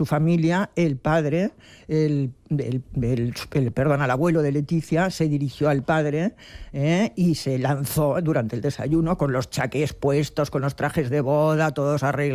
su familia, el padre, perdón, al abuelo de Leticia, se dirigió al padre y se lanzó durante el desayuno con los chaqués puestos, con los trajes de boda, todos arreglados.